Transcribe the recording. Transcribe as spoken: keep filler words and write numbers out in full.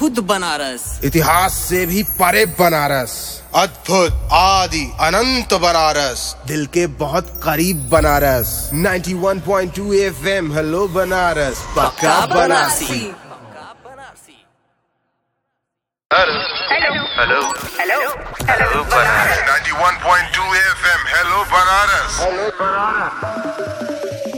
खुद बनारस, इतिहास से भी परे बनारस, अद्भुत आदि अनंत बनारस, दिल के बहुत करीब बनारस। इक्यानवे पॉइंट दो एफएम हेलो बनारस, पक्का Banarasi. Hello hello hello hello Banaras इक्यानवे पॉइंट दो एफएम हेलो बनारस।